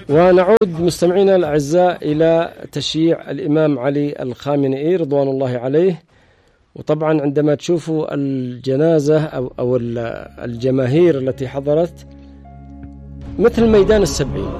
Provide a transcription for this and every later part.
ونعود مستمعينا الأعزاء إلى تشييع الإمام علي الخامنئي رضوان الله عليه. وطبعا عندما تشوفوا الجنازة أو الجماهير التي حضرت مثل ميدان السبعين،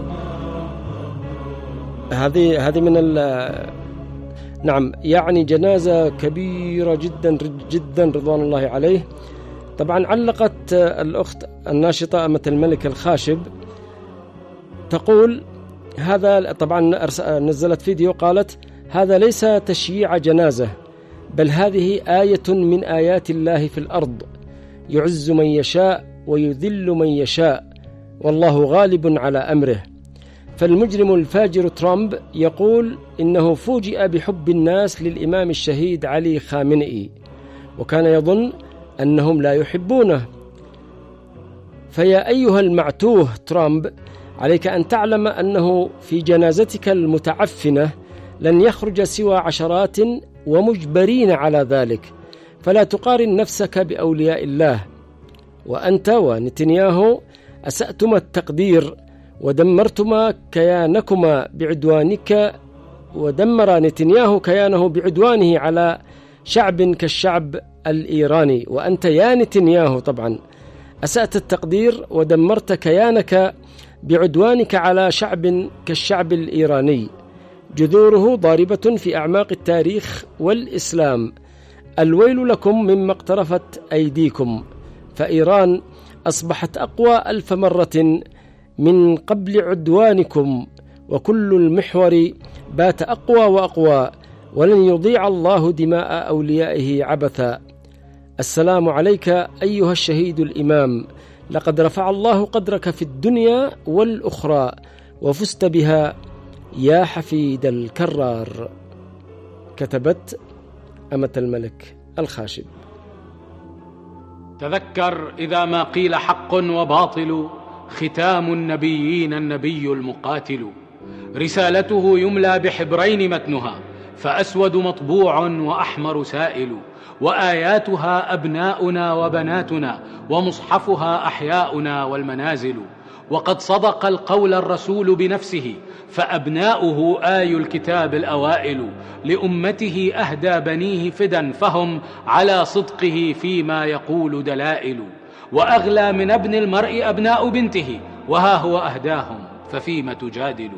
هذه من نعم، يعني جنازة كبيرة جدا جدا رضوان الله عليه. طبعا علقت الأخت الناشطة أمة الملك الخاشب تقول هذا، طبعا نزلت فيديو قالت هذا ليس تشييع جنازة، بل هذه آية من آيات الله في الأرض، يعز من يشاء ويذل من يشاء والله غالب على أمره. فالمجرم الفاجر ترامب يقول إنه فوجئ بحب الناس للإمام الشهيد علي خامنئي، وكان يظن أنهم لا يحبونه. فيا أيها المعتوه ترامب، عليك أن تعلم أنه في جنازتك المتعفنة لن يخرج سوى عشرات ومجبرين على ذلك، فلا تقارن نفسك بأولياء الله. وأنت ونتنياهو أسأتما التقدير ودمرتما كيانكما بعدوانك، ودمر نتنياهو كيانه بعدوانه على شعب كالشعب الإيراني. وأنت يا نتنياهو طبعا أسأت التقدير ودمرت كيانك بعدوانك على شعب كالشعب الإيراني، جذوره ضاربة في أعماق التاريخ والإسلام. الويل لكم مما اقترفت أيديكم، فإيران أصبحت أقوى 1000 مرة من قبل عدوانكم، وكل المحور بات أقوى وأقوى، ولن يضيع الله دماء أوليائه عبثا. السلام عليك أيها الشهيد الإمام، لقد رفع الله قدرك في الدنيا والأخرى وفزت بها يا حفيد الكرار. كتبت أمة الملك الخاشب. تذكر إذا ما قيل حق وباطل، ختام النبيين النبي المقاتل. رسالته يملى بحبرين متنها، فأسود مطبوع وأحمر سائل، وآياتها أبناؤنا وبناتنا، ومصحفها أحياؤنا والمنازل. وقد صدق القول الرسول بنفسه، فأبناؤه آي الكتاب الأوائل. لأمته أهدى بنيه فدا، فهم على صدقه فيما يقول دلائل. وأغلى من ابن المرء أبناء بنته، وها هو أهداهم ففيم تجادل.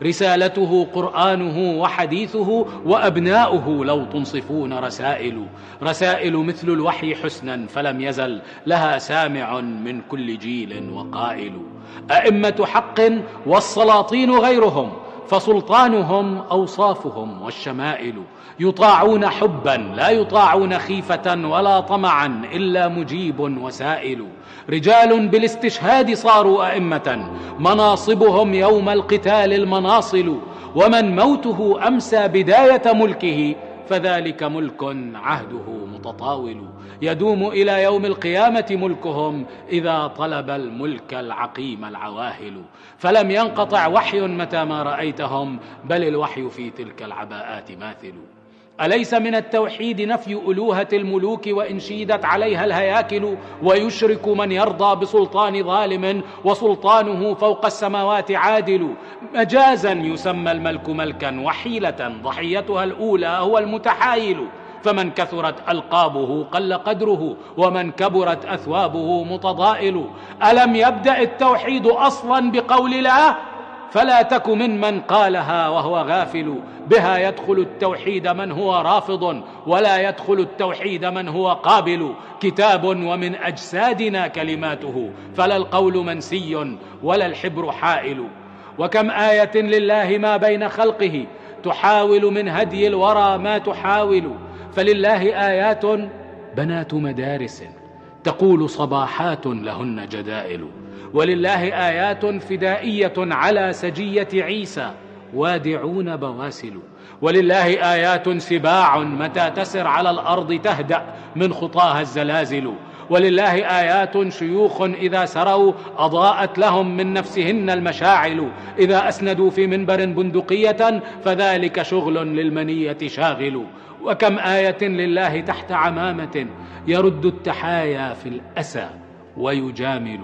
رسالته قرآنه وحديثه، وأبناؤه لو تنصفون رسائل. رسائل مثل الوحي حسنا، فلم يزل لها سامع من كل جيل وقائل. أئمة حق والسلاطين غيرهم، فسلطانهم أوصافهم والشمائل. يطاعون حبا لا يطاعون خيفة، ولا طمعا إلا مجيب وسائل. رجال بالاستشهاد صاروا أئمة، مناصبهم يوم القتال المناصل. ومن موته أمسى بداية ملكه، فذلك ملك عهده متطاول. يدوم إلى يوم القيامة ملكهم، إذا طلب الملك العقيم العواهل. فلم ينقطع وحي متى ما رأيتهم، بل الوحي في تلك العباءات ماثل. أليس من التوحيد نفي ألوهة الملوك وإن شيدت عليها الهياكل؟ ويشرك من يرضى بسلطان ظالم، وسلطانه فوق السماوات عادل. مجازا يسمى الملك ملكا، وحيلة ضحيتها الأولى هو المتحايل. فمن كثرت ألقابه قل قدره، ومن كبرت أثوابه متضائل. ألم يبدأ التوحيد أصلا بقول لا؟ فلا تك ممن قالها وهو غافل. بها يدخل التوحيد من هو رافض، ولا يدخل التوحيد من هو قابل. كتاب ومن أجسادنا كلماته، فلا القول منسي ولا الحبر حائل. وكم آية لله ما بين خلقه، تحاول من هدي الورى ما تحاول. فلله آيات بنات مدارس، تقول صباحات لهن جدائل. ولله آيات فدائية على سجية عيسى، وادعون بواسل. ولله آيات سباع متى تسر على الأرض تهدأ من خطاها الزلازل. ولله آيات شيوخ إذا سروا أضاءت لهم من نفسهن المشاعل. إذا أسندوا في منبر بندقية، فذلك شغل للمنية شاغل. وكم آية لله تحت عمامة، يرد التحايا في الأسى ويجامل.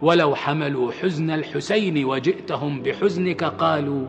ولو حملوا حزن الحسين وجئتهم بحزنك قالوا